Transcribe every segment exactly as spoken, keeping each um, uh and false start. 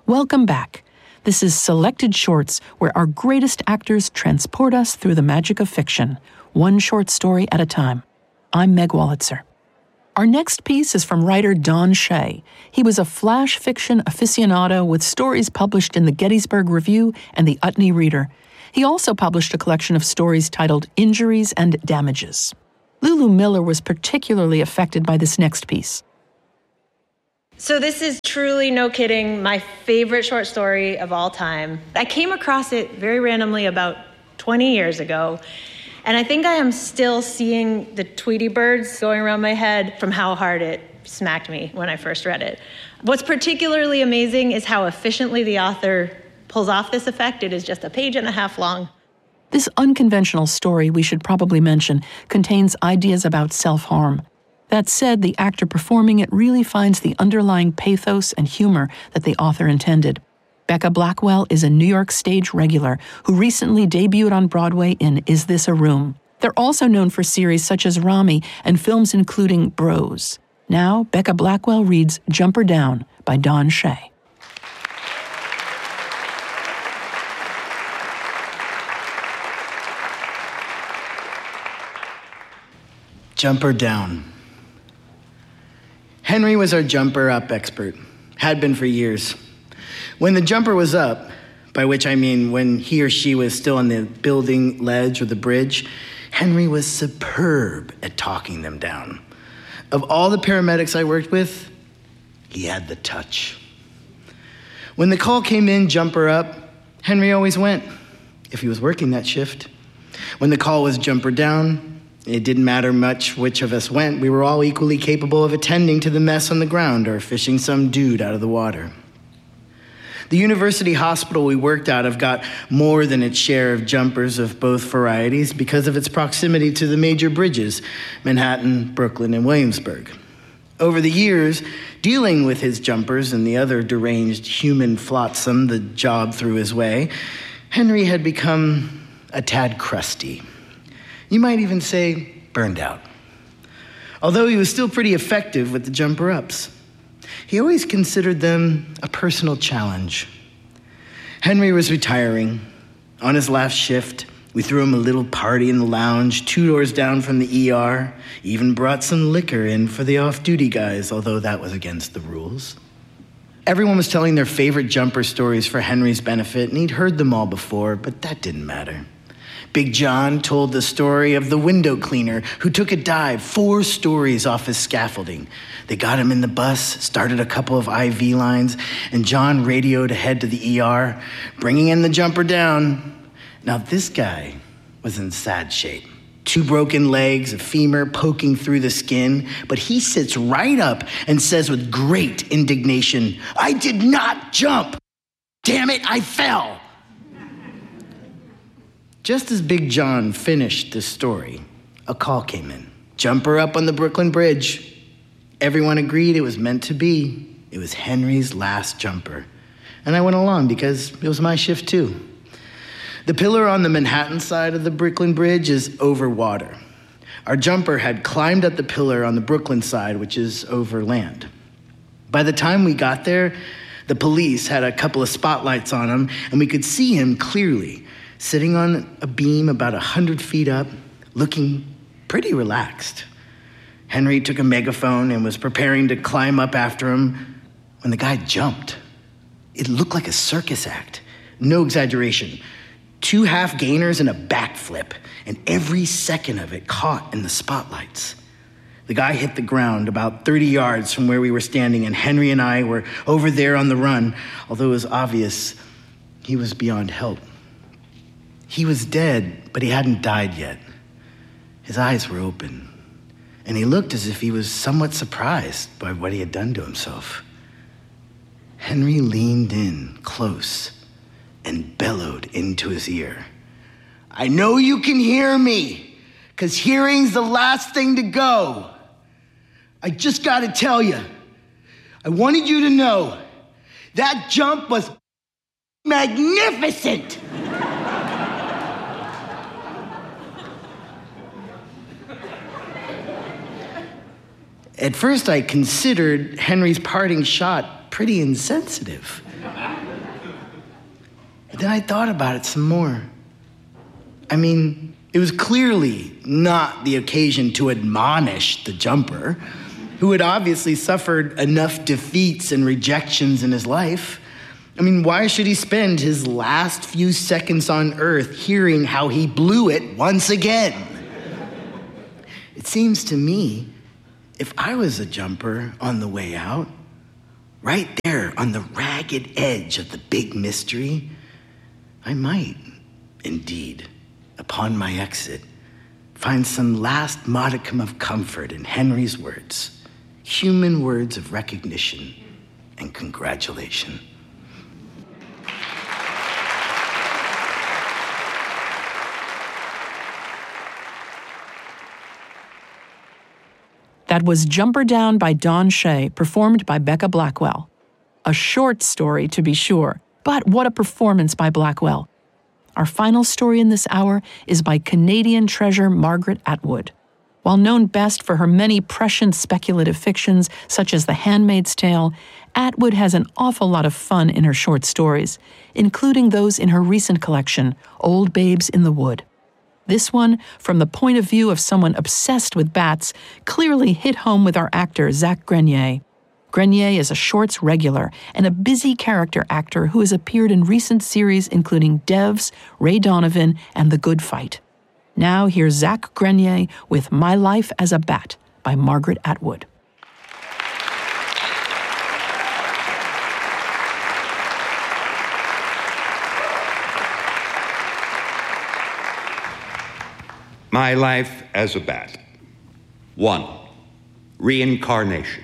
Welcome back. This is Selected Shorts, where our greatest actors transport us through the magic of fiction, one short story at a time. I'm Meg Wolitzer. Our next piece is from writer Don Shea. He was a flash fiction aficionado with stories published in the Gettysburg Review and the Utne Reader. He also published a collection of stories titled Injuries and Damages. Lulu Miller was particularly affected by this next piece. So this is truly, no kidding, my favorite short story of all time. I came across it very randomly about twenty years ago, and I think I am still seeing the Tweety birds going around my head from how hard it smacked me when I first read it. What's particularly amazing is how efficiently the author pulls off this effect. It is just a page and a half long. This unconventional story, we should probably mention, contains ideas about self-harm. That said, the actor performing it really finds the underlying pathos and humor that the author intended. Becca Blackwell is a New York stage regular who recently debuted on Broadway in Is This a Room? They're also known for series such as Rami and films including Bros. Now, Becca Blackwell reads Jumper Down by Don Shea. Jumper Down. Henry was our jumper up expert, had been for years. When the jumper was up, by which I mean when he or she was still on the building ledge or the bridge, Henry was superb at talking them down. Of all the paramedics I worked with, he had the touch. When the call came in, jumper up, Henry always went, if he was working that shift. When the call was jumper down, it didn't matter much which of us went. We were all equally capable of attending to the mess on the ground or fishing some dude out of the water. The university hospital we worked out of got more than its share of jumpers of both varieties because of its proximity to the major bridges, Manhattan, Brooklyn, and Williamsburg. Over the years, dealing with his jumpers and the other deranged human flotsam the job threw his way, Henry had become a tad crusty. You might even say burned out. Although he was still pretty effective with the jumper-ups, he always considered them a personal challenge. Henry was retiring. On his last shift, we threw him a little party in the lounge, two doors down from the E R, even brought some liquor in for the off-duty guys, although that was against the rules. Everyone was telling their favorite jumper stories for Henry's benefit, and he'd heard them all before, but that didn't matter. Big John told the story of the window cleaner who took a dive four stories off his scaffolding. They got him in the bus, started a couple of I V lines, and John radioed ahead to the E R, bringing in the jumper down. Now this guy was in sad shape. Two broken legs, a femur poking through the skin, but he sits right up and says with great indignation, "I did not jump! Damn it, I fell!" Just as Big John finished the story, a call came in. Jumper up on the Brooklyn Bridge. Everyone agreed it was meant to be. It was Henry's last jumper. And I went along because it was my shift too. The pillar on the Manhattan side of the Brooklyn Bridge is over water. Our jumper had climbed up the pillar on the Brooklyn side, which is over land. By the time we got there, the police had a couple of spotlights on him, and we could see him clearly, sitting on a beam about a hundred feet up, looking pretty relaxed. Henry took a megaphone and was preparing to climb up after him when the guy jumped. It looked like a circus act. No exaggeration. Two half gainers and a backflip, and every second of it caught in the spotlights. The guy hit the ground about thirty yards from where we were standing, and Henry and I were over there on the run, although it was obvious he was beyond help. He was dead, but he hadn't died yet. His eyes were open, and he looked as if he was somewhat surprised by what he had done to himself. Henry leaned in close and bellowed into his ear, "I know you can hear me, because hearing's the last thing to go. I just got to tell you, I wanted you to know that jump was magnificent." At first, I considered Henry's parting shot pretty insensitive. then I thought about it some more. I mean, it was clearly not the occasion to admonish the jumper, who had obviously suffered enough defeats and rejections in his life. I mean, why should he spend his last few seconds on Earth hearing how he blew it once again? It seems to me, if I was a jumper on the way out, right there on the ragged edge of the big mystery, I might, indeed, upon my exit, find some last modicum of comfort in Henry's words, human words of recognition and congratulation. That was Jumper Down by Don Shea, performed by Becca Blackwell. A short story, to be sure, but what a performance by Blackwell. Our final story in this hour is by Canadian treasure Margaret Atwood. While known best for her many prescient speculative fictions, such as The Handmaid's Tale, Atwood has an awful lot of fun in her short stories, including those in her recent collection, Old Babes in the Wood. This one, from the point of view of someone obsessed with bats, clearly hit home with our actor, Zach Grenier. Grenier is a Shorts regular and a busy character actor who has appeared in recent series including Devs, Ray Donovan, and The Good Fight. Now here's Zach Grenier with My Life as a Bat by Margaret Atwood. My life as a bat. One, reincarnation.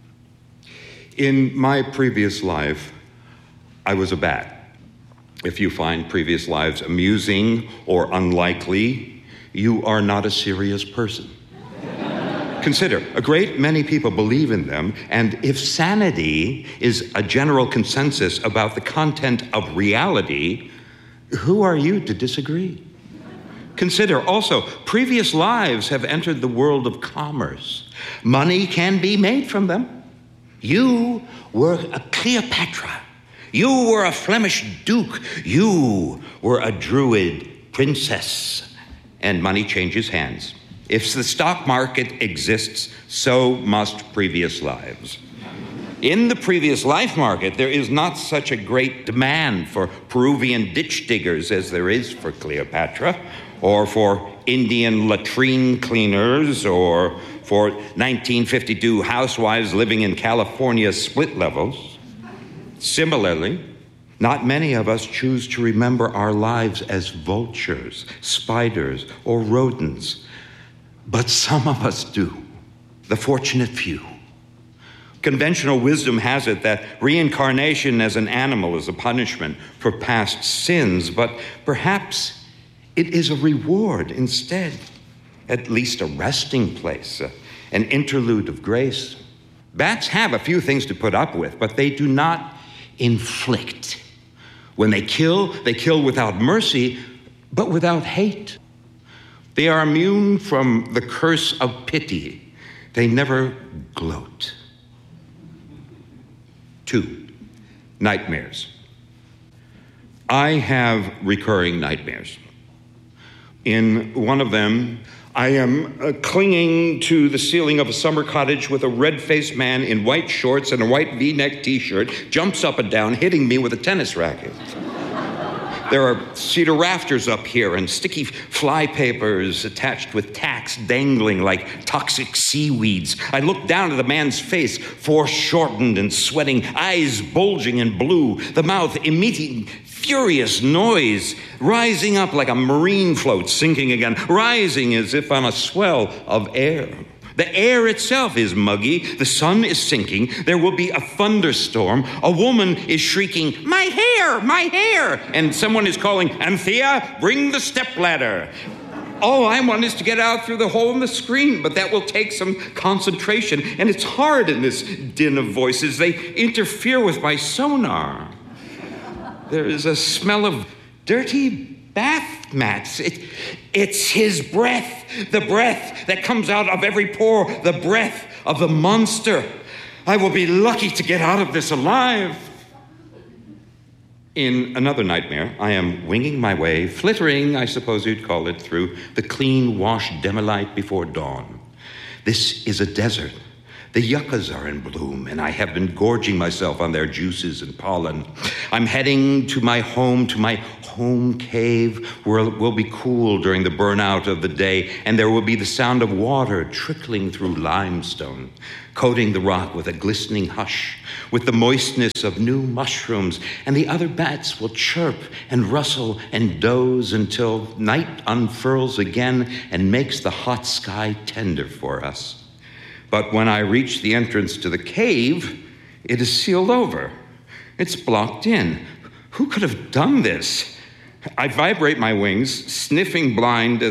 In my previous life, I was a bat. If you find previous lives amusing or unlikely, you are not a serious person. Consider, a great many people believe in them, and if sanity is a general consensus about the content of reality, who are you to disagree? Consider also, previous lives have entered the world of commerce. Money can be made from them. You were a Cleopatra. You were a Flemish duke. You were a Druid princess. And money changes hands. If the stock market exists, so must previous lives. In the previous life market, there is not such a great demand for Peruvian ditch diggers as there is for Cleopatra, or for Indian latrine cleaners, or for nineteen fifty-two housewives living in California's split levels. Similarly, not many of us choose to remember our lives as vultures, spiders, or rodents, but some of us do, the fortunate few. Conventional wisdom has it that reincarnation as an animal is a punishment for past sins, but perhaps it is a reward instead, at least a resting place, uh, an interlude of grace. Bats have a few things to put up with, but they do not inflict. When they kill, they kill without mercy, but without hate. They are immune from the curse of pity. They never gloat. Two, nightmares. I have recurring nightmares. In one of them, I am uh, clinging to the ceiling of a summer cottage with a red-faced man in white shorts and a white V-neck T-shirt, jumps up and down, hitting me with a tennis racket. There are cedar rafters up here and sticky fly papers attached with tacks dangling like toxic seaweeds. I look down at the man's face, foreshortened and sweating, eyes bulging and blue, the mouth emitting furious noise, rising up like a marine float, sinking again, rising as if on a swell of air. The air itself is muggy, the sun is sinking, there will be a thunderstorm, a woman is shrieking, "My hair, my hair!" and someone is calling, "Anthea, bring the stepladder." All I want is to get out through the hole in the screen, but that will take some concentration, and it's hard in this din of voices. They interfere with my sonar. There is a smell of dirty bath mats. It, it's his breath, the breath that comes out of every pore, the breath of the monster. I will be lucky to get out of this alive. In another nightmare, I am winging my way, flittering, I suppose you'd call it, through the clean, washed demi-light before dawn. This is a desert. The yuccas are in bloom, and I have been gorging myself on their juices and pollen. I'm heading to my home, to my home cave, where it will be cool during the burnout of the day, and there will be the sound of water trickling through limestone, coating the rock with a glistening hush, with the moistness of new mushrooms, and the other bats will chirp and rustle and doze until night unfurls again and makes the hot sky tender for us. But when I reach the entrance to the cave, it is sealed over. It's blocked in. Who could have done this? I vibrate my wings, sniffing blind as